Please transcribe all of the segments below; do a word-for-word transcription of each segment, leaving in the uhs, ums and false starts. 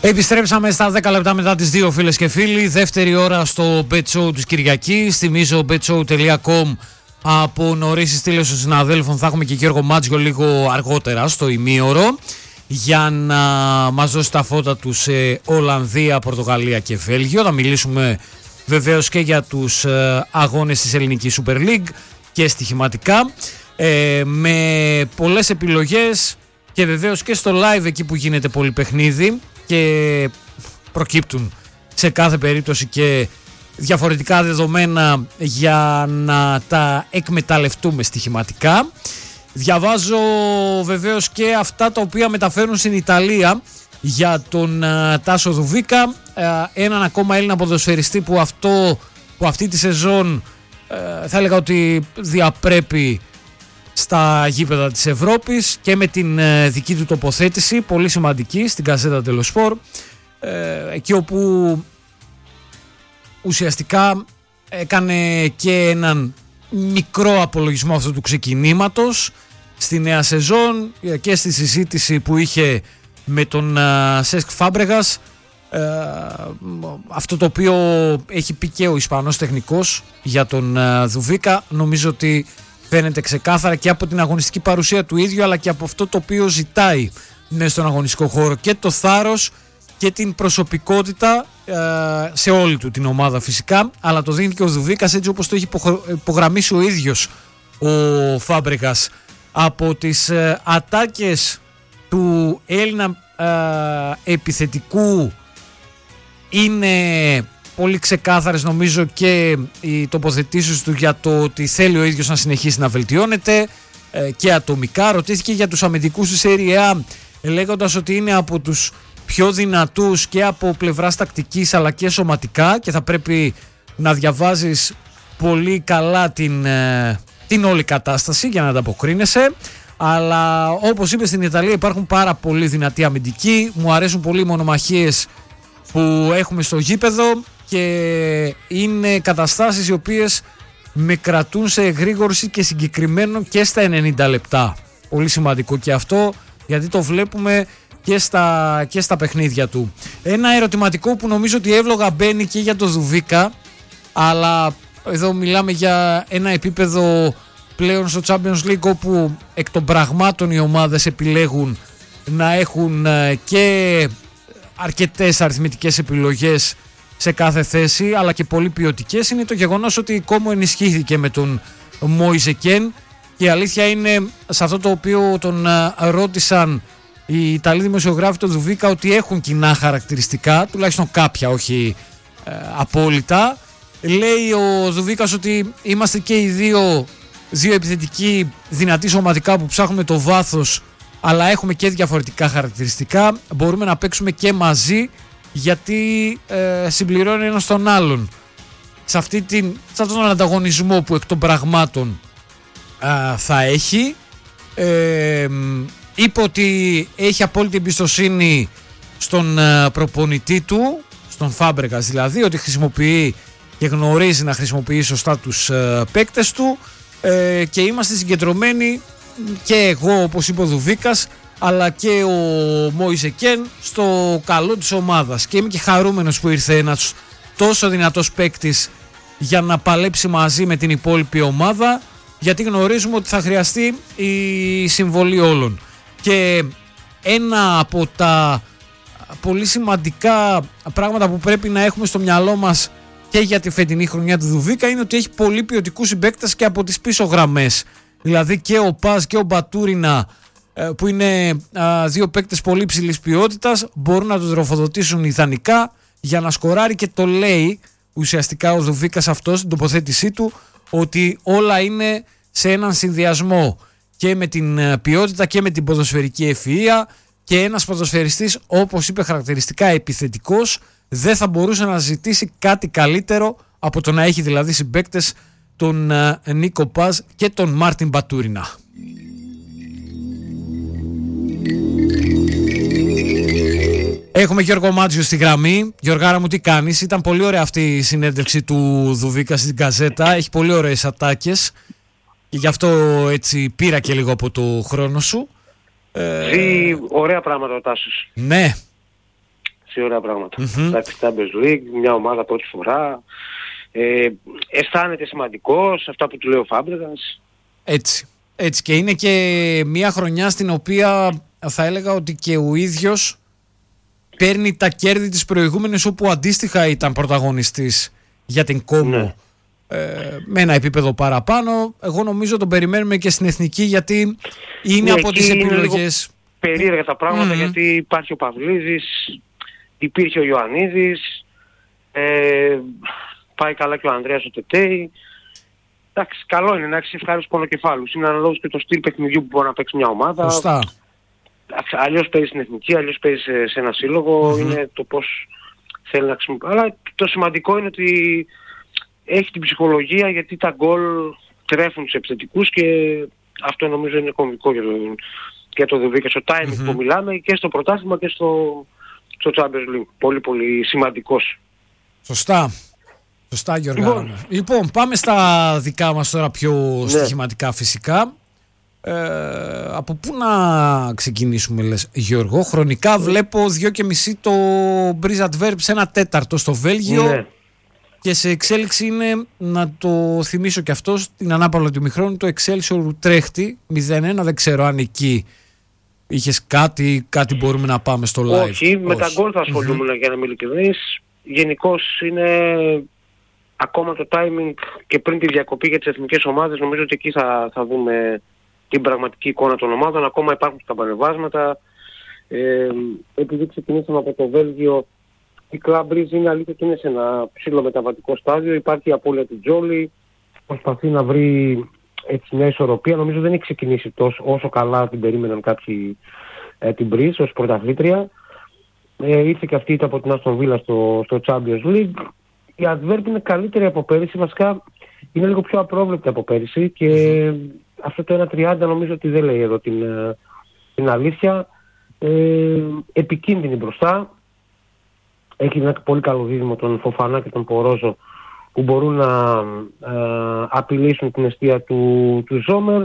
Επιστρέψαμε στα δέκα λεπτά μετά τις δύο, φίλες και φίλοι. Δεύτερη ώρα στο Bet Show της Κυριακής. Θυμίζω bet show τελεία com. Από νωρίς στις στήλες των συναδέλφων θα έχουμε και Γιώργο Μάτζιο λίγο αργότερα στο ημίωρο για να μας δώσει τα φώτα του σε Ολλανδία, Πορτογαλία και Βέλγιο. Θα μιλήσουμε βεβαίως και για τους αγώνες της Ελληνικής Super League και στοιχηματικά ε, με πολλές επιλογές και βεβαίως και στο live εκεί που γίνεται πολύ παιχνίδι και προκύπτουν σε κάθε περίπτωση και διαφορετικά δεδομένα για να τα εκμεταλλευτούμε στοιχηματικά. Διαβάζω βεβαίως και αυτά τα οποία μεταφέρουν στην Ιταλία για τον uh, Τάσο Δουβίκα, uh, έναν ακόμα Έλληνα ποδοσφαιριστή που, αυτό, που αυτή τη σεζόν uh, θα έλεγα ότι διαπρέπει στα γήπεδα της Ευρώπης και με την uh, δική του τοποθέτηση, πολύ σημαντική, στην Γκαζέτα dello Sport, uh, εκεί όπου ουσιαστικά έκανε και έναν μικρό απολογισμό αυτού του ξεκινήματος στη νέα σεζόν και στη συζήτηση που είχε με τον Σέσκ Φάμπρεγας, αυτό το οποίο έχει πει και ο Ισπανός τεχνικός για τον Δουβίκα. Νομίζω ότι φαίνεται ξεκάθαρα και από την αγωνιστική παρουσία του ίδιου, αλλά και από αυτό το οποίο ζητάει μέσα στον αγωνιστικό χώρο, και το θάρρος και την προσωπικότητα σε όλη του την ομάδα φυσικά, αλλά το δίνει και ο Δουβίκας έτσι όπως το έχει υπογραμμίσει ο ίδιος ο Φάμπρεγας. Από τις ατάκες του Έλληνα επιθετικού είναι πολύ ξεκάθαρες νομίζω και οι τοποθετήσεις του για το ότι θέλει ο ίδιος να συνεχίσει να βελτιώνεται και ατομικά. Ρωτήθηκε για τους αμυντικούς της Serie A λέγοντας ότι είναι από τους πιο δυνατούς και από πλευράς τακτικής αλλά και σωματικά και θα πρέπει να διαβάζεις πολύ καλά την, την όλη κατάσταση για να ανταποκρίνεσαι. Αλλά όπως είπε, στην Ιταλία υπάρχουν πάρα πολύ δυνατοί αμυντικοί. Μου αρέσουν πολύ οι μονομαχίες που έχουμε στο γήπεδο και είναι καταστάσεις οι οποίες με κρατούν σε εγρήγορση και συγκεκριμένο και στα ενενήντα λεπτά. Πολύ σημαντικό και αυτό, γιατί το βλέπουμε και στα, και στα παιχνίδια του. Ένα ερωτηματικό που νομίζω ότι εύλογα μπαίνει και για το Δουβίκα, αλλά εδώ μιλάμε για ένα επίπεδο πλέον στο Champions League όπου εκ των πραγμάτων οι ομάδες επιλέγουν να έχουν και αρκετές αριθμητικές επιλογές σε κάθε θέση αλλά και πολύ ποιοτικές. Είναι το γεγονός ότι η Κόμο ενισχύθηκε με τον Μόιζε Κεν και η αλήθεια είναι, σε αυτό το οποίο τον ρώτησαν οι Ιταλοί δημοσιογράφοι του Δουβίκα, ότι έχουν κοινά χαρακτηριστικά, τουλάχιστον κάποια, όχι ε, απόλυτα. Λέει ο Δουβίκας ότι είμαστε και οι δύο, δύο επιθετικοί δυνατοί σωματικά που ψάχνουμε το βάθος, αλλά έχουμε και διαφορετικά χαρακτηριστικά. Μπορούμε να παίξουμε και μαζί γιατί ε, συμπληρώνει ένας τον άλλον. Σε, αυτή την, σε αυτόν τον ανταγωνισμό που εκ των πραγμάτων ε, θα έχει. Ε, είπε ότι έχει απόλυτη εμπιστοσύνη στον προπονητή του, στον Φάμπρεγας δηλαδή, ότι χρησιμοποιεί και γνωρίζει να χρησιμοποιεί σωστά τους παίκτες του ε, και είμαστε συγκεντρωμένοι και εγώ, όπως είπε ο Δουβίκας, αλλά και ο Μόιζε Κεν στο καλό της ομάδας, και είμαι και χαρούμενος που ήρθε ένας τόσο δυνατός παίκτης για να παλέψει μαζί με την υπόλοιπη ομάδα, γιατί γνωρίζουμε ότι θα χρειαστεί η συμβολή όλων. Και ένα από τα πολύ σημαντικά πράγματα που πρέπει να έχουμε στο μυαλό μας και για τη φετινή χρονιά του Δουβίκα είναι ότι έχει πολύ ποιοτικούς συμπαίκτες και από τις πίσω γραμμές. Δηλαδή και ο Πας και ο Μπατούρινα, που είναι δύο παίκτες πολύ ψηλής ποιότητας, μπορούν να τους τροφοδοτήσουν ιδανικά για να σκοράρει, και το λέει ουσιαστικά ο Δουβίκας αυτό στην τοποθέτησή του, ότι όλα είναι σε έναν συνδυασμό και με την ποιότητα και με την ποδοσφαιρική ευφυΐα, και ένας ποδοσφαιριστής, όπως είπε χαρακτηριστικά επιθετικός, δεν θα μπορούσε να ζητήσει κάτι καλύτερο από το να έχει δηλαδή συμπαίκτες τον Νίκο Πάζ και τον Μάρτιν Μπατούρινα. Έχουμε Γιώργο Μάτζιο στη γραμμή. Γιώργάρα μου, τι κάνεις? Ήταν πολύ ωραία αυτή η συνέντευξη του Δουβίκα στην Γκαζέτα. Έχει πολύ ωραίες ατάκες και γι' αυτό έτσι πήρα και λίγο από το χρόνο σου. Ζει ε... ωραία πράγματα ο Τάσος. Ναι. έτσι ωραία πράγματα. Mm-hmm. Εντάξει, Champions League, μια ομάδα πρώτη φορά. Ε, αισθάνεται σημαντικός, αυτά που του λέει ο Φάμπρεγας. Έτσι. Έτσι. Και είναι και μια χρονιά στην οποία θα έλεγα ότι και ο ίδιος παίρνει τα κέρδη της προηγούμενης, όπου αντίστοιχα ήταν πρωταγωνιστής για την Κόμο. Ναι. Ε, με ένα επίπεδο παραπάνω. Εγώ νομίζω τον περιμένουμε και στην εθνική, γιατί είναι ναι, από τις επιλογές. Περίεργα τα πράγματα, mm-hmm. γιατί υπάρχει ο Παυλίδης, υπήρχε ο Ιωαννίδης, ε, πάει καλά και ο Ανδρέας ο Τετέι. Εντάξει, καλό είναι να έχεις ευχάριστους πονοκεφάλους. Είναι αναλόγως και το στυλ παιχνιδιού που μπορεί να παίξει μια ομάδα. Σωστά. Αλλιώς παίζει στην εθνική, αλλιώς παίζει σε, σε ένα σύλλογο. Mm-hmm. Είναι το πώς θέλει να χρησιμοποιήσει. Αλλά το σημαντικό είναι ότι έχει την ψυχολογία, γιατί τα γκολ τρέφουν τους επιθετικούς και αυτό νομίζω είναι κομβικό για τον, για το Δουβί και στο timing mm-hmm. που μιλάμε και στο πρωτάθλημα και στο, στο Champions League. Πολύ πολύ σημαντικός. Σωστά. Σωστά, Γιώργο. Λοιπόν. λοιπόν, πάμε στα δικά μας τώρα πιο ναι. στοιχηματικά φυσικά. Ε, από πού να ξεκινήσουμε, λες, Γιώργο? Χρονικά βλέπω δύο και μισή το Breeze Adverb σε ένα τέταρτο στο Βέλγιο. Ναι. Και σε εξέλιξη είναι, να το θυμίσω και αυτό, στην ανάπαυλα του ημιχρόνου, το Excelsior Utrecht μηδέν ένα. Δεν ξέρω αν εκεί είχες κάτι, κάτι μπορούμε να πάμε στο live. Όχι, με τα γκολ θα ασχολούμαι mm-hmm. για να είμαι ειλικρινής. Γενικώς είναι ακόμα το timing και πριν τη διακοπή για τις εθνικές ομάδες. Νομίζω ότι εκεί θα, θα δούμε την πραγματική εικόνα των ομάδων. Ακόμα υπάρχουν τα πανεβάσματα. Ε, επειδή ξεκινήσαμε από το Βέλγιο, η Club Breeze είναι αλήθεια ότι είναι σε ένα ψηλό μεταβατικό στάδιο. Υπάρχει η απώλεια του Τζόλι. Προσπαθεί να βρει έτσι μια ισορροπία. Νομίζω δεν έχει ξεκινήσει τόσο όσο καλά την περίμεναν κάποιοι ε, την Breeze ως πρωταθλήτρια. Ε, ήρθε και αυτή από την Aston Villa στο, στο Champions League. Η Adverb είναι καλύτερη από πέρυσι. Βασικά είναι λίγο πιο απρόβλεπτη από πέρυσι. Και mm-hmm. αυτό το ένα τριάντα νομίζω ότι δεν λέει εδώ την, την αλήθεια. Ε, επικίνδυνη μπροστά. Έχει ένα πολύ καλό δίδυμο τον Φοφανά και τον Πορόζο, που μπορούν να ε, απειλήσουν την εστία του, του Ζόμερ.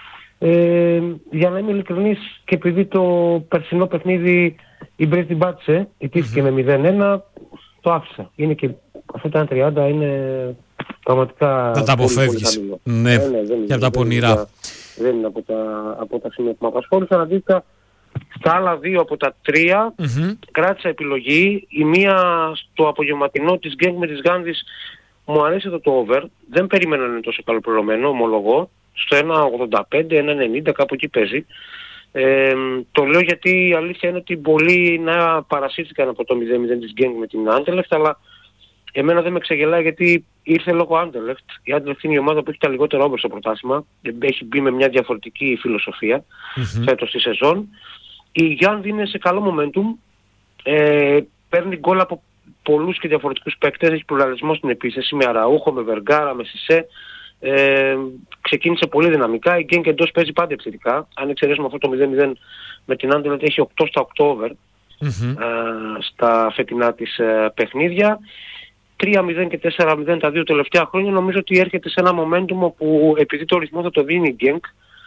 Ε, για να είμαι ειλικρινής, και επειδή το περσινό παιχνίδι η Μπρέζ την πάτησε, ιτήθηκε mm-hmm. με μηδέν ένα, το άφησα. Είναι και αυτό το ένα τριάντα είναι πραγματικά θα τα αποφεύγεις. Ναι, ε, ναι, δεν, και από τα πονηρά. Δεν είναι από τα, από τα σημεία που με απασχόλησαν. Αντίθετα, στα άλλα δύο από τα τρία mm-hmm. κράτησα επιλογή. Η μία στο απογευματινό της Γκένγκ με της Γάνδης μου αρέσει εδώ το over. Δεν περίμενα να είναι τόσο καλοπληρωμένο, ομολογώ. Στο ένα ογδόντα πέντε, ένα ενενήντα κάπου εκεί παίζει. Ε, το λέω γιατί η αλήθεια είναι ότι πολλοί να παρασύρθηκαν από το μηδέν μηδέν της Γκένγκ με την Άντερλεχτ, αλλά εμένα δεν με ξεγελάει γιατί ήρθε λόγω Άντερλεχτ. Η Άντερλεχτ είναι η ομάδα που έχει τα λιγότερα over στο πρωτάθλημα. Έχει μπει με μια διαφορετική φιλοσοφία mm-hmm. φέτος στη σεζόν. Η Γιάννη είναι σε καλό momentum, ε, παίρνει γκολ από πολλούς και διαφορετικούς παίκτες, έχει πλουραλισμό στην επίθεση, με Αραούχο, με Βεργάρα, με Σισέ. Ε, ξεκίνησε πολύ δυναμικά, η Γκένγκ εντός παίζει πάντα επιθετικά. Αν εξαιρέσουμε αυτό το μηδέν μηδέν με την Άντερλεχτ, έχει οκτώ στα οκτώ over mm-hmm. ε, στα φετινά της ε, παιχνίδια. τρία μηδέν και τέσσερα μηδέν τα δύο τελευταία χρόνια. Νομίζω ότι έρχεται σε ένα momentum όπου, επειδή το ρυθμό θα το δίνει η Γκένγκ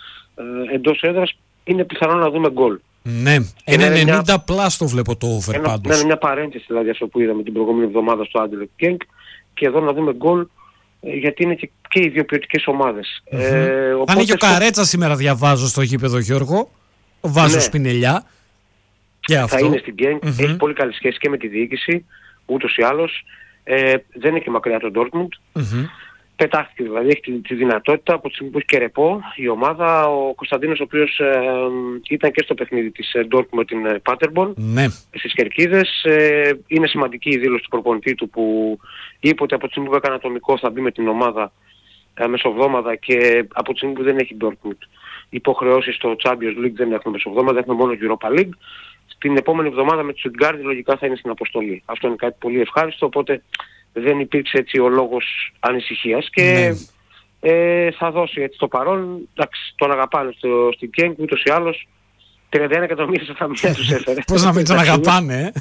ε, εντός έδρας, είναι πιθανό να δούμε γκολ. Ναι, ένα ενενήντα πλάς το βλέπω το over ένα, πάντως. Είναι μια παρένθεση δηλαδή αυτό που είδαμε την προηγούμενη εβδομάδα στο Άντερλεχτ Γκένγκ, και εδώ να δούμε γκολ, γιατί είναι και, και οι δύο ποιοτικές ομάδες. Mm-hmm. Ε, οπότε... Θα είναι και ο Καρέτσα σήμερα, διαβάζω, στο γήπεδο, Γιώργο. Βάζω ναι. Σπινελιά. Και αυτό. Θα είναι στην Γκένγκ, mm-hmm. έχει πολύ καλή σχέση και με τη διοίκηση, ούτως ή άλλως. Ε, δεν είναι και μακριά τον Dortmund. Mm-hmm. Πετάχτηκε δηλαδή, έχει τη, τη δυνατότητα από τη στιγμή που έχει και ρεπό η ομάδα. Ο Κωνσταντίνος, ο οποίος ε, ήταν και στο παιχνίδι της Dortmund με την Paderborn ναι. στις Κερκίδες. Ε, είναι σημαντική η δήλωση του προπονητή του, που είπε ότι από τη στιγμή που έκανε ατομικό θα μπει με την ομάδα ε, μεσοβδόμαδα, και από τη στιγμή που δεν έχει Dortmund υποχρεώσεις στο Champions League δεν έχουμε μεσοβδόμαδα, έχουμε μόνο Europa League. Την επόμενη εβδομάδα με τη Stuttgart λογικά θα είναι στην αποστολή. Αυτό είναι κάτι πολύ ευχάριστο, οπότε δεν υπήρξε έτσι ο λόγος ανησυχίας και ναι. ε, θα δώσει έτσι το παρόν. Εντάξει, τον αγαπάνε στο, στην Γκένγκ, ούτως ή άλλως τριάντα ένα εκατομμύρια στα ταμεία τους έφερε. Πώς να μην τον αγαπάνε, ε?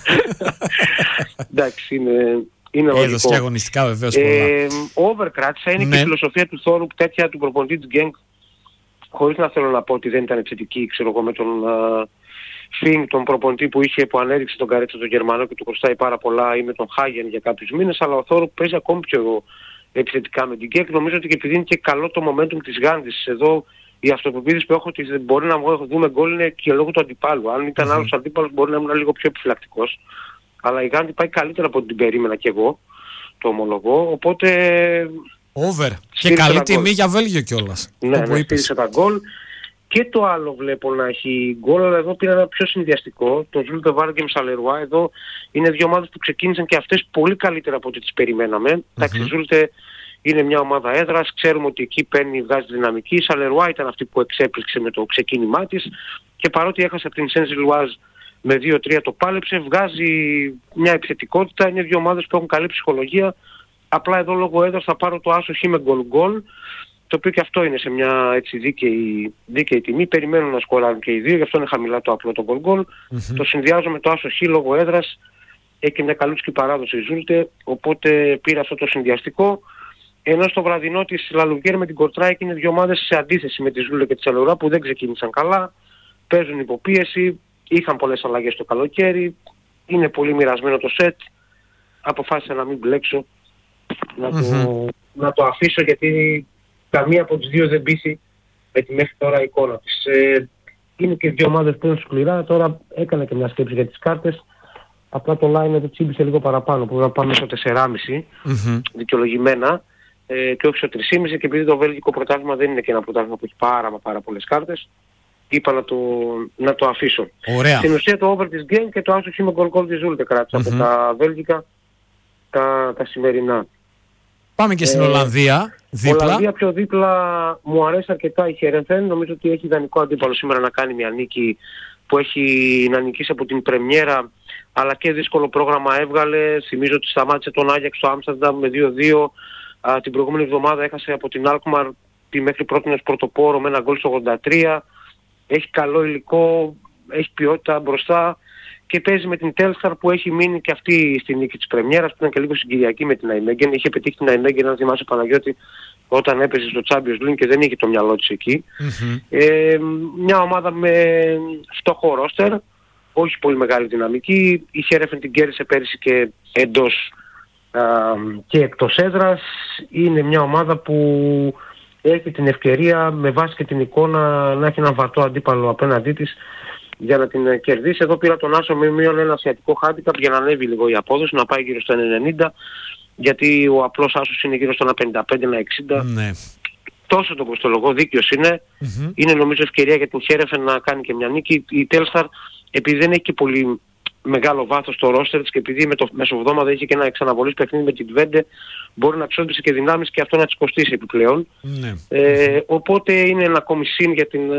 Εντάξει, είναι, είναι λογικό. Έδωσε και αγωνιστικά βεβαίως πολλά. Ε, over κράτησα, είναι ναι. και η φιλοσοφία του Θόρου τέτοια του προπονητή της Γκένγκ, χωρίς να θέλω να πω ότι δεν ήταν επιθετική, ξέρω εγώ, με τον... Φινγκ, τον προπονητή που είχε, που ανέδειξε τον Καρέτσα τον Γερμανό και του χρωστάει πάρα πολλά, ή με τον Χάγεν για κάποιους μήνες, αλλά ο Θόρ παίζει ακόμη πιο επιθετικά με την Γκέκ. Νομίζω ότι και επειδή είναι και καλό το momentum της Γάνδης εδώ, η αυτοπεποίθηση που έχω ότι μπορεί να δούμε γκολ είναι και λόγω του αντιπάλου. Αν ήταν mm-hmm. άλλος αντίπαλος μπορεί να ήμουν λίγο πιο επιφυλακτικός. Αλλά η Γάνδη πάει καλύτερα από ό,τι την περίμενα και εγώ, το ομολογώ. Οπότε. Over. Και καλή τιμή για Βέλγιο κιόλας. Ναι, ναι, στήριξε τα γκολ. Και το άλλο βλέπω να έχει γκολ, αλλά εδώ πήρα ένα πιο συνδυαστικό. Το Ζούλτε Βάργκεμ Σαλερουά. Εδώ είναι δύο ομάδες που ξεκίνησαν και αυτές πολύ καλύτερα από ό,τι τις περιμέναμε. Mm-hmm. Εντάξει, Ζούλτε είναι μια ομάδα έδρας, ξέρουμε ότι εκεί παίρνει, βγάζει δυναμική. Η Σαλερουά ήταν αυτή που εξέπληξε με το ξεκίνημά της και παρότι έχασε από την Σεν-Ζιλουάζ με δύο τρία το πάλεψε, βγάζει μια επιθετικότητα. Είναι δύο ομάδες που έχουν καλή ψυχολογία. Απλά εδώ λόγω έδρας θα πάρω το άσο χ με γκολ γκολ, το οποίο και αυτό είναι σε μια έτσι δίκαιη, δίκαιη τιμή. Περιμένουν να σκοράρουν και οι δύο, γι' αυτό είναι χαμηλά το απλό το γκολ γκολ. Mm-hmm. Το συνδυάζω με το άσο χ λόγω έδρας. Έχει και μια καλούτσικη παράδοση η Ζούλτε, οπότε πήρα αυτό το συνδυαστικό. Ενώ στο βραδινό της Λαλουβιέρ με την Κορτράικ είναι δύο ομάδες σε αντίθεση με τη Ζούλε και τη Σαλερουά που δεν ξεκίνησαν καλά, παίζουν υποπίεση, είχαν πολλές αλλαγές το καλοκαίρι, είναι πολύ μοιρασμένο το σετ. Αποφάσισα να μην μπλέξω, να, mm-hmm. το, να το αφήσω γιατί καμία από τις δύο δεν πείθει με τη μέχρι τώρα εικόνα της. Ε, είναι και δύο ομάδες που είναι σκληρά, τώρα έκανα και μια σκέψη για τις κάρτες. Απλά το line εδώ τσίμπησε λίγο παραπάνω, που να πάμε στο τέσσερα κόμμα πέντε mm-hmm. δικαιολογημένα. Ε, και όχι στο τρία κόμμα πέντε και επειδή το βέλγικο πρωτάθλημα δεν είναι και ένα πρωτάθλημα που έχει πάρα μα πάρα πολλές κάρτες, είπα να το, να το αφήσω. Ωραία. Στην ουσία το over της Game και το άσο χ με γκολ γκολ της Ζούλτε κράτησα mm-hmm. από τα βέλγικα τα, τα σημερινά. Πάμε και στην ε, Ολλανδία. Δίπλα. Ολλανδία πιο δίπλα μου αρέσει αρκετά η Χέρενφεν. Νομίζω ότι έχει ιδανικό αντίπαλο σήμερα να κάνει μια νίκη που έχει να νικήσει από την πρεμιέρα, αλλά και δύσκολο πρόγραμμα έβγαλε. Θυμίζω ότι σταμάτησε τον Άγιαξ στο Άμστερνταμ με δύο δύο. Α, την προηγούμενη εβδομάδα έχασε από την Αλκμαρ τη μέχρι πρώτη πρωτοπόρο με ένα γκολ στο ογδόντα τρία. Έχει καλό υλικό, έχει ποιότητα μπροστά και παίζει με την Τέλσταρ που έχει μείνει και αυτή στη νίκη της πρεμιέρας, που ήταν και λίγο συγκυριακή με την Αϊμέγγεν. Είχε πετύχει την Αϊμέγγεν, αν θυμάσαι Παναγιώτη, όταν έπαιζε στο Champions League και δεν είχε το μυαλό της εκεί. Mm-hmm. Ε, μια ομάδα με φτωχό ρόστερ, όχι πολύ μεγάλη δυναμική. Η Χέρεφεν την κέρδισε πέρυσι και εντός α, και εκτός έδρας. Είναι μια ομάδα που έχει την ευκαιρία με βάση και την εικόνα να έχει έναν βατό αντίπαλο απέναντί της για να την κερδίσει. Εδώ πήρα τον άσο με μείον ένα ασιατικό handicap για να ανέβει λίγο η απόδοση, να πάει γύρω στο ένα ενενήντα, γιατί ο απλός άσος είναι γύρω στο ένα πενήντα πέντε ένα εξήντα. Ναι. Τόσο τον κοστολογό, δίκαιος είναι. Mm-hmm. Είναι νομίζω ευκαιρία για την Χέρεφεν να κάνει και μια νίκη. Η Τέλσταρ, επειδή δεν έχει και πολύ μεγάλο βάθος στο ρόστερ της και επειδή με το μεσοβδόμαδα είχε και ένα εξαναβολής παιχνίδι με την Τβέντε, μπορεί να ξόδεψε και δυνάμεις και αυτό να της κοστίσει επιπλέον. Mm-hmm. Ε, οπότε είναι ένα ακόμη συν για την,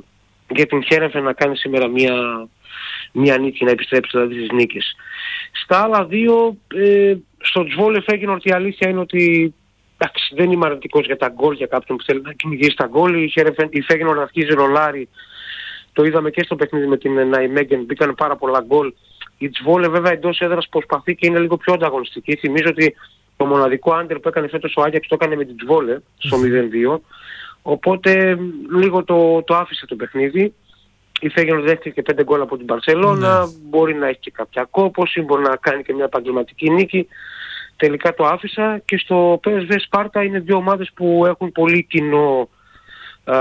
για την Χέρεφεν να κάνει σήμερα μια, μια νίκη, να επιστρέψει δηλαδή στις νίκες. Στα άλλα δύο, ε, στο Τσβόλε Φέγγενορντ η αλήθεια είναι ότι εντάξει, δεν είμαι αρνητικός για τα γκολ για κάποιον που θέλει να κυνηγήσει τα γκολ. Η, η Φέγγενορντ αρχίζει ρολάρι. Το είδαμε και στο παιχνίδι με την Ναϊμέγγεν, μπήκαν πάρα πολλά γκολ. Η Τσβόλε βέβαια εντός έδρας προσπαθεί και είναι λίγο πιο ανταγωνιστική. Θυμίζω ότι το μοναδικό άντερ που έκανε φέτος ο Άγιαξ το έκανε με την Τσβόλε στο μηδέν δύο. Οπότε λίγο το, το άφησε το παιχνίδι. Η Φέγγενορντ δέχτηκε και πέντε γκολ από την Μπαρσελόνα. Mm. Μπορεί να έχει και κάποια κόπωση, μπορεί να κάνει και μια επαγγελματική νίκη. Τελικά το άφησα. Και στο πι ες βι Σπάρτα είναι δύο ομάδες που έχουν πολύ κοινό α,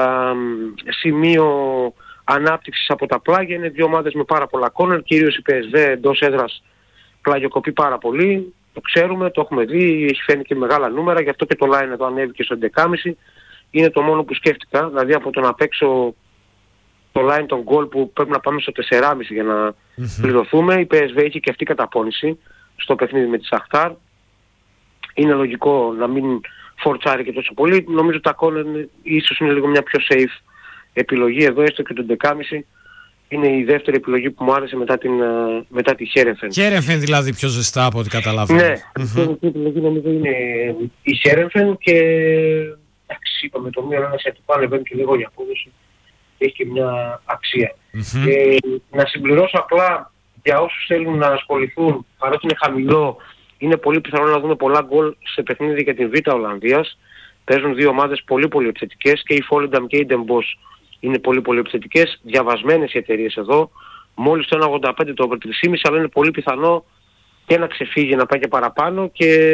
σημείο ανάπτυξης από τα πλάγια. Είναι δύο ομάδες με πάρα πολλά κόρνερ, κυρίως η πι ες βι εντός έδρας πλαγιοκοπεί πάρα πολύ. Το ξέρουμε, το έχουμε δει, έχει φέρνει και μεγάλα νούμερα, γι' αυτό και το line εδώ ανέβηκε στο έντεκα κόμμα πέντε. Είναι το μόνο που σκέφτηκα, δηλαδή από το να παίξω το line των goal που πρέπει να πάμε στο τέσσερα κόμμα πέντε για να mm-hmm. πληρωθούμε. Η πι ες βι έχει και αυτή καταπώνηση στο παιχνίδι με τη Σαχτάρ. Είναι λογικό να μην φορτσάρει και τόσο πολύ. Νομίζω τα corner ίσως είναι λίγο μια πιο safe επιλογή εδώ, έστω και το έντεκα κόμμα πέντε. Είναι η δεύτερη επιλογή που μου άρεσε μετά, την, μετά τη Χέρενφεν. Χέρενφεν δηλαδή πιο ζεστά από ό,τι καταλαβαίνω. Ναι, mm-hmm. η επιλογή νομίζω είναι η Χέρενφεν και εντάξει, είπαμε το μία ένα ασιατικό ανεβαίνει και λίγο η απόδοση. Έχει και μια αξία. Mm-hmm. Ε, να συμπληρώσω απλά για όσους θέλουν να ασχοληθούν, παρότι είναι χαμηλό, είναι πολύ πιθανό να δούμε πολλά γκολ σε παιχνίδι για την Β' Ολλανδίας. Παίζουν δύο ομάδες πολύ πολύ επιθετικές και η Volendam και η Den Bosch είναι πολύ πολύ επιθετικές. Διαβασμένες οι εταιρείες εδώ. μόλις το ένα ογδόντα πέντε το over τρία κόμμα πέντε, αλλά είναι πολύ πιθανό και να ξεφύγει, να πάει και παραπάνω και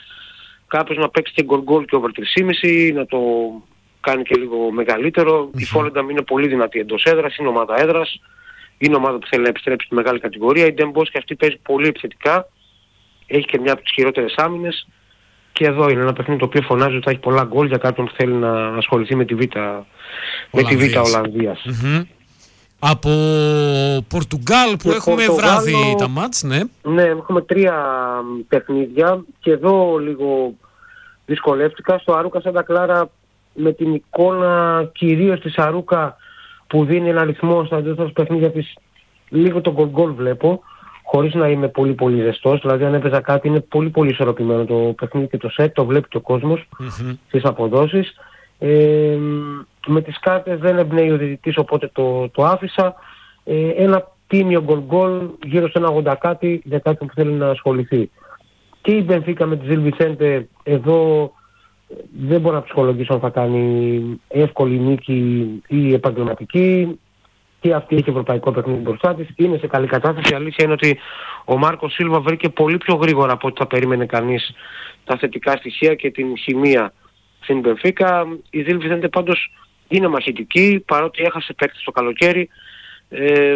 κάποιος να παίξει και γκολ γκολ και over τρία κόμμα πέντε, να το κάνει και λίγο μεγαλύτερο. Mm-hmm. Η Volendam είναι πολύ δυνατή εντός έδρας, είναι ομάδα έδρας, είναι ομάδα που θέλει να επιστρέψει στη μεγάλη κατηγορία. Η Den Bosch και αυτή παίζει πολύ επιθετικά, έχει και μια από τις χειρότερες άμυνες και εδώ είναι ένα παιχνίδι το οποίο φωνάζει ότι θα έχει πολλά γκολ για κάποιον που θέλει να ασχοληθεί με τη Β' με τη Β' Ολλανδίας. Mm-hmm. Από Πορτουγκάλ που και έχουμε Πορτογάλο, βράδυ τα μάτς, ναι. Ναι, έχουμε τρία παιχνίδια και εδώ λίγο δυσκολεύτηκα. Στο Αρούκα Σάντα Κλάρα με την εικόνα κυρίως της Αρούκα που δίνει ένα ρυθμό στα δεύτερα παιχνίδια της, λίγο το γκολ γκολ βλέπω, χωρίς να είμαι πολύ πολύ ζεστός. Δηλαδή αν έπαιζα κάτι είναι πολύ πολύ ισορροπημένο το παιχνίδι και το σετ, το βλέπει και ο κόσμος mm-hmm. στις αποδόσεις. Ε, με τις κάρτες δεν εμπνέει ο διαιτητής, οπότε το, το άφησα. Ε, ένα τίμιο γκολ γκολ γύρω στο ένα ογδόντα κάτι για κάποιον που θέλει να ασχοληθεί. Και η Μπενφίκα με τη Ζιλ Βιτσέντε εδώ δεν μπορώ να ψυχολογήσω αν θα κάνει εύκολη νίκη ή επαγγελματική. Και αυτή έχει ευρωπαϊκό παιχνίδι μπροστά της. Είναι σε καλή κατάσταση. Η αλήθεια είναι ότι ο Μάρκο Σίλβα βρήκε πολύ πιο γρήγορα από ό,τι θα περίμενε κανείς τα θετικά στοιχεία και την χημεία στην Μπενφίκα. Η Ζιλ Βιτσέντε πάντως είναι μαχητική, παρότι έχασε παίκτες το καλοκαίρι. Ε,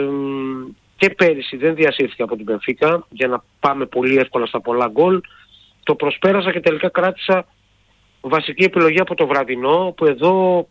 και πέρυσι δεν διασύρθηκε από την Μπενφίκα για να πάμε πολύ εύκολα στα πολλά γκολ. Το προσπέρασα και τελικά κράτησα βασική επιλογή από το βραδινό, που εδώ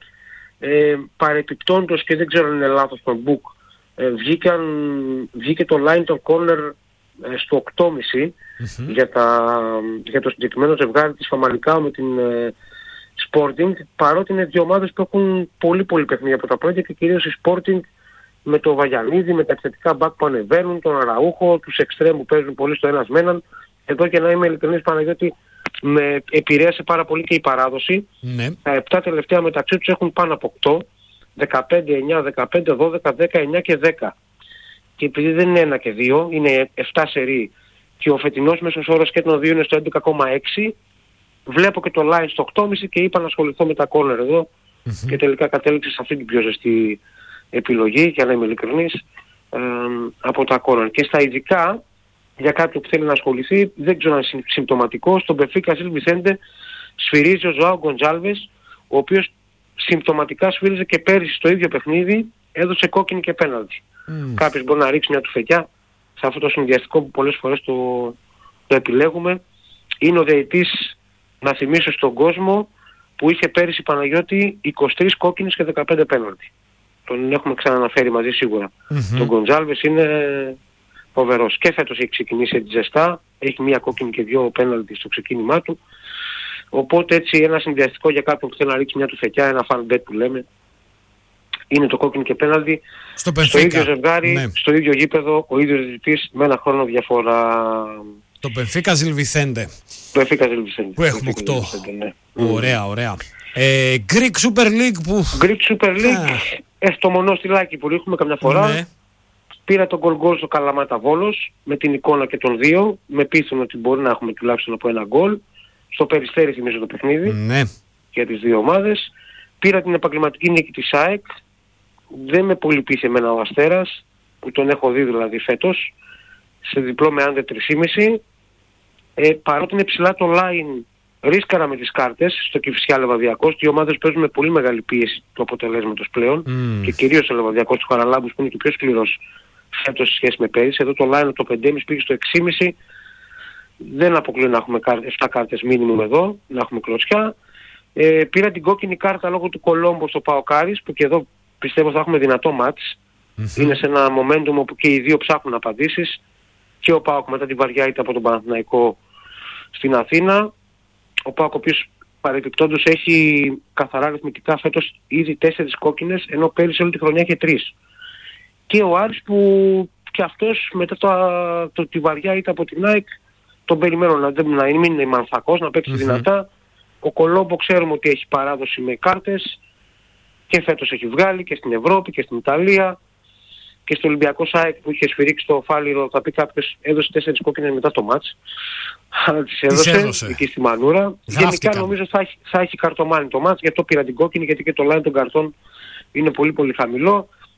ε, παρεπιπτόντως και δεν ξέρω αν είναι λάθος το book, ε, βγήκαν, βγήκε το line των corner ε, στο οκτώ κόμμα πέντε mm-hmm. για, τα, για το συγκεκριμένο ζευγάρι της Φαμαλικάου με την ε, Sporting, παρότι είναι δύο ομάδες που έχουν πολύ πολύ παιχνίδια από τα πρώτα και κυρίως η Sporting με το Βαγιανίδη, με τα επιθετικά μπακ που ανεβαίνουν, τον Αραούχο, τους εξτρέμ που παίζουν πολύ στο ένας με έναν. Εδώ και να είμαι ειλικρινής, Παναγιώτη, με επηρέασε πάρα πολύ και η παράδοση. Ναι. Τα επτά τελευταία μεταξύ τους έχουν πάνω από οκτώ, δεκαπέντε, εννιά, δεκαπέντε, δώδεκα, δέκα, εννιά και δέκα. Και επειδή δεν είναι ένα και δύο, είναι επτά σερί και ο φετινός μέσος όρος και των δύο είναι στο έντεκα κόμμα έξι, βλέπω και το line στο οκτώ κόμμα πέντε και είπα να ασχοληθώ με τα corner εδώ mm-hmm. και τελικά κατέληξε σε αυτή την πιο ζεστή επιλογή, για να είμαι ειλικρινής, ε, από τα corner. Και στα ειδικά, για κάποιον που θέλει να ασχοληθεί, δεν ξέρω αν είναι συμπτωματικό, στον Μπενφίκα Ζιλ Βιτσέντε σφυρίζει ο Ζωάο Γκοντζάλβες, ο οποίος συμπτωματικά σφύριζε και πέρυσι στο ίδιο παιχνίδι, έδωσε κόκκινη και πέναλτι. Mm. Κάποιος μπορεί να ρίξει μια τουφεκιά σε αυτό το συνδυαστικό που πολλές φορές το, το επιλέγουμε. Είναι ο διαιτητής, να θυμίσω στον κόσμο, που είχε πέρυσι, Παναγιώτη, είκοσι τρεις κόκκινες και δεκαπέντε πέναλτι. Τον έχουμε ξαναναφέρει μαζί σίγουρα. Mm-hmm. Τον Γκοντζάλβες είναι φοβερός. Και φέτος έχει ξεκινήσει έτσι ζεστά, έχει μία κόκκινη και δύο πέναλτι στο ξεκίνημά του. Οπότε έτσι ένα συνδυαστικό για κάποιον που θέλει να ρίξει μια τουφεκιά, ένα fan bet που λέμε, είναι το κόκκινο και πέναλτι στο, στο ίδιο ζευγάρι, ναι. στο ίδιο γήπεδο, ο ίδιος διαιτητής με ένα χρόνο διαφορά. Το Μπενφίκα Ζιλ Βιτσέντε. Μπενφίκα Ζιλ Βιτσέντε. Που έχουμε οκτώ. Ναι. Ωραία, ωραία. Ε, Greek Super League που... Greek Super League, ah. ε, στο μονόστιλάκι που ρίχνουμε καμιά φορά. Ναι. Πήρα τον γκολ γκολ στο Καλαμάτα Βόλος, με την εικόνα και των δύο. Με πείθουν ότι μπορεί να έχουμε τουλάχιστον από ένα γκολ. Στο Περιστέρι θυμίζω το παιχνίδι. Ναι. Για τις δύο ομάδες. Πήρα την επαγγελματική νίκη της ΑΕΚ. Δεν με πολύ πείθει εμένα ο Αστέρας, που τον έχω δει δηλαδή φέτος, σε διπλό με under τρία κόμμα πέντε. Ε, παρότι είναι ψηλά το line, ρίσκαρα με τις κάρτες στο Κηφισιά Λεβαδιακός. Οι ομάδες παίζουν με πολύ μεγάλη πίεση του αποτελέσματος πλέον mm. και κυρίως ο Λεβαδιακός του Χαραλάμπους που είναι και πιο σκληρός φέτος σε σχέση με πέρυσι. Εδώ το line το πέντε κόμμα πέντε πήγε στο έξι κόμμα πέντε. Δεν αποκλείω να έχουμε επτά κάρτες μίνιμουμ εδώ, να έχουμε κλωτσιά. Ε, πήρα την κόκκινη κάρτα λόγω του Κολόμπο στο ΠΑΟΚάρις, που και εδώ πιστεύω θα έχουμε δυνατό μάτς. Mm-hmm. Είναι σε ένα momentum όπου και οι δύο ψάχνουν απαντήσεις. Και ο ΠΑΟΚ μετά την βαριά ήττα από τον Παναθηναϊκό στην Αθήνα. Ο ΠΑΟΚ ο οποίος παρεπιπτόντως έχει καθαρά αριθμητικά φέτος ήδη τέσσερις κόκκινες, ενώ πέρυσι όλη τη χρονιά είχε τρεις. Και ο Άρης που και αυτός μετά το, το, τη βαριά ήττα από την ΑΕΚ τον περιμένω να, να είναι μανθακός, να παίξει mm-hmm. δυνατά. Ο Κολόμπο ξέρουμε ότι έχει παράδοση με κάρτες και φέτος έχει βγάλει και στην Ευρώπη και στην Ιταλία και στο Ολυμπιακό ΣΑΕΚ που είχε σφυρίξει το Φάληρο. Θα πει κάποιος έδωσε τέσσερις κόκκινες μετά το μάτς. Αλλά τις έδωσε, έδωσε εκεί στη Μανούρα. Γράφτηκαν. Γενικά νομίζω θα έχει, θα έχει καρτομάνι το μάτς, γι' αυτό πήρα την κόκκινη, γιατί και το line των καρτών είναι πολύ πολύ χαμηλό.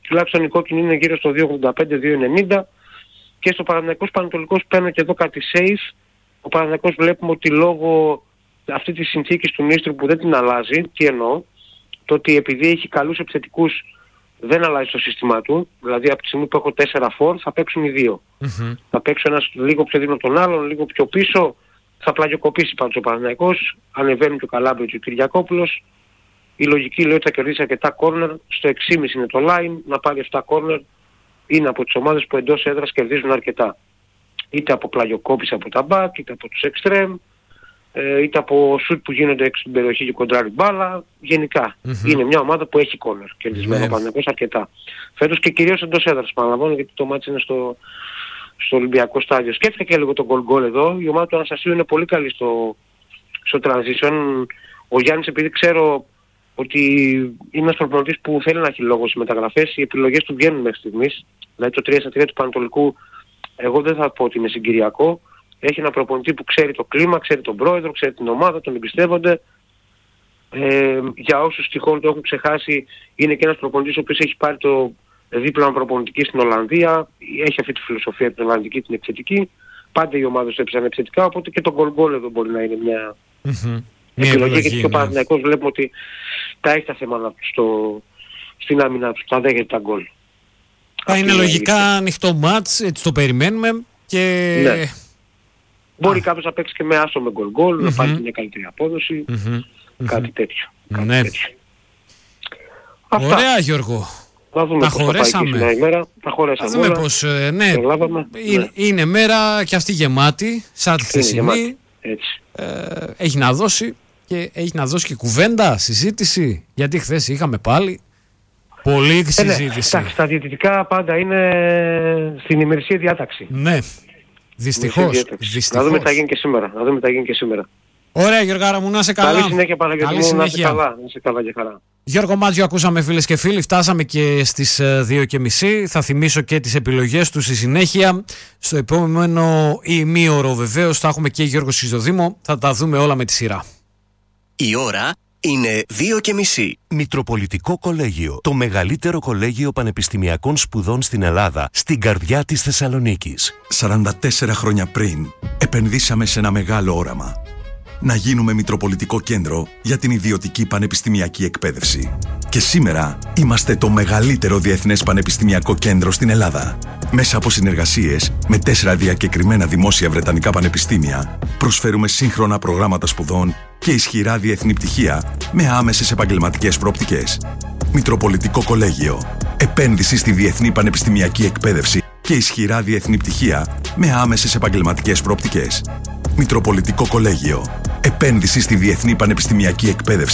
τουλάχιστον η κόκκινη είναι γύρω στο δύο ογδόντα πέντε δύο ενενήντα. Και στο Παναθηναϊκός Πανατολικός παίρνω και εδώ κάτι safe. Ο Παναθηναϊκός βλέπουμε ότι λόγω αυτή της συνθήκης του Νίστρου που δεν την αλλάζει, τι εννοώ, το ότι επειδή έχει καλούς επιθετικούς δεν αλλάζει το σύστημά του, δηλαδή από τη στιγμή που έχω τέσσερα φορ θα παίξουν οι δύο. Mm-hmm. Θα παίξω ένας λίγο πιο δίνω τον άλλον, λίγο πιο πίσω, θα πλαγιοκοπήσει πάντως ο Παναθηναϊκός, ανεβαίνουν και ο Καλάμπριτς και ο Κυριακόπουλος. Η λογική λέει ότι θα κερδίσει αρκετά κόρνερ, στο έξι κόμμα πέντε είναι το line, να πάρει επτά κόρνερ, είναι από τις ομάδες που εντός έδρας κερδίζουν αρκετά. Είτε από πλαγιοκόπηση από τα μπακ, είτε από τους εξτρέμ, είτε από σουτ που γίνονται έξω στην περιοχή και κοντράρει μπάλα. Γενικά mm-hmm. είναι μια ομάδα που έχει κόρνερ κερδισμένο yeah. Παναθηναϊκός αρκετά. Φέτος και κυρίως εντός έδρας παραλαμβάνω, γιατί το μάτι είναι στο, στο Ολυμπιακό στάδιο. Σκέφτηκα και λίγο τον goal goal εδώ. Η ομάδα του Αναστασίου είναι πολύ καλή στο, στο transition. Ο Γιάννης, επειδή ξέρω ότι είναι ένας προπονητής που θέλει να έχει λόγο στις μεταγραφές, οι επιλογές του βγαίνουν μέχρι στιγμής. Δηλαδή το τρία στα τρία του Πανατολικού, εγώ δεν θα πω ότι είναι συγκυριακό. Έχει ένα προπονητή που ξέρει το κλίμα, ξέρει τον πρόεδρο, ξέρει την ομάδα, τον εμπιστεύονται. Ε, για όσους τυχόν το έχουν ξεχάσει, είναι και ένας προπονητής ο οποίος έχει πάρει το δίπλωμα προπονητική στην Ολλανδία. Έχει αυτή τη φιλοσοφία την Ολλανδική, την επιθετική. Πάντα οι ομάδες έπαιζαν επιθετικά, οπότε και το goal goal εδώ μπορεί να είναι μια mm-hmm. επιλογή. Γιατί και ο Παναθηναϊκός βλέπουμε ότι τα έχει τα θέματα στο, στην άμυνα του, τα δέχεται τα γκολ. Θα είναι λογικά ανοιχτό μάτς, έτσι το περιμένουμε. Και... Ναι. Μπορεί κάποιος να παίξει και με άσο με γκολ γκολ, mm-hmm. να πάρει μια καλύτερη απόδοση, mm-hmm. κάτι τέτοιο. Κάτι ναι. τέτοιο. Ωραία Γιώργο. Θα δούμε τα πώς χωρέσαμε. Θα ημέρα. Τα χωρέσαμε. Θα δούμε πώς, ε, ναι. Είναι, ναι. είναι μέρα και αυτή γεμάτη, σαν τη χθεσινή. Έτσι. Ε, έχει να δώσει και έχει να δώσει και κουβέντα, συζήτηση. Γιατί χθες είχαμε πάλι πολλή συζήτηση. Ε, ναι. Στα, στα διαιτητικά πάντα είναι στην ημερησία διάταξη. Ναι. Δυστυχώς. Δυστυχώς. Να δούμε τι θα γίνει και σήμερα. Να δούμε τι θα γίνει και σήμερα. Ωραία Γιώργαρα μου, να σε καλά. Καλή συνέχεια Παναγιώτη μου, να σε καλά. Να σε καλά και χαρά. Γιώργο Μάτζιο ακούσαμε φίλες και φίλοι, φτάσαμε και στις δύο και μισή. Θα θυμίσω και τις επιλογές του στη συνέχεια. Στο επόμενο ημίωρο βεβαίως θα έχουμε και Γιώργο Σιζοδήμο. Θα τα δούμε όλα με τη σειρά. Η ώρα είναι δύο και μισή. Μητροπολιτικό Κολέγιο, το μεγαλύτερο κολέγιο πανεπιστημιακών σπουδών στην Ελλάδα, στην καρδιά της Θεσσαλονίκης. σαράντα τέσσερα χρόνια πριν, επενδύσαμε σε ένα μεγάλο όραμα. Να γίνουμε Μητροπολιτικό Κέντρο για την ιδιωτική πανεπιστημιακή εκπαίδευση. Και σήμερα είμαστε το μεγαλύτερο διεθνές πανεπιστημιακό κέντρο στην Ελλάδα. Μέσα από συνεργασίες με τέσσερα διακεκριμένα δημόσια βρετανικά πανεπιστήμια, προσφέρουμε σύγχρονα προγράμματα σπουδών και ισχυρά διεθνή πτυχία με άμεσες επαγγελματικές προοπτικές. Μητροπολιτικό Κολέγιο. Επένδυση στη διεθνή πανεπιστημιακή εκπαίδευση και ισχυρά διεθνή πτυχία με άμεσες επαγγελματικές προοπτικές. Μητροπολιτικό Κολέγιο. Επένδυση στη διεθνή πανεπιστημιακή εκπαίδευση